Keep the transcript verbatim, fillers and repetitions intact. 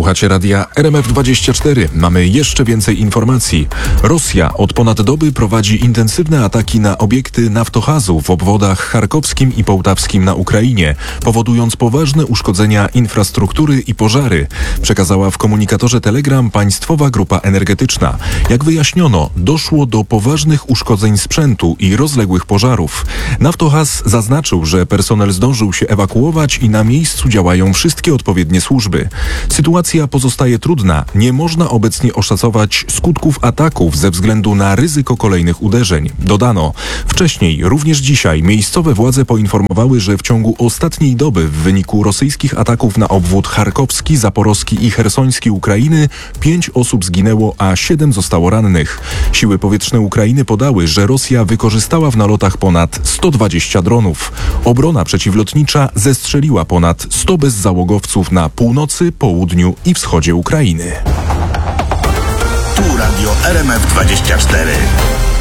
Słuchacie radia R M F dwadzieścia cztery. Mamy jeszcze więcej informacji. Rosja od ponad doby prowadzi intensywne ataki na obiekty Naftohazu w obwodach charkowskim i połtawskim na Ukrainie, powodując poważne uszkodzenia infrastruktury i pożary, przekazała w komunikatorze Telegram Państwowa Grupa Energetyczna. Jak wyjaśniono, doszło do poważnych uszkodzeń sprzętu i rozległych pożarów. Naftohaz zaznaczył, że personel zdążył się ewakuować i na miejscu działają wszystkie odpowiednie służby. Sytuacja pozostaje trudna. Nie można obecnie oszacować skutków ataków ze względu na ryzyko kolejnych uderzeń. Dodano, wcześniej, również dzisiaj, miejscowe władze poinformowały, że w ciągu ostatniej doby w wyniku rosyjskich ataków na obwód charkowski, zaporowski i chersoński Ukrainy pięć osób zginęło, a siedem zostało rannych. Siły powietrzne Ukrainy podały, że Rosja wykorzystała w nalotach ponad sto dwadzieścia dronów. Obrona przeciwlotnicza zestrzeliła ponad sto bezzałogowców na północy, południu i wschodzie Ukrainy. Tu Radio R M F dwadzieścia cztery.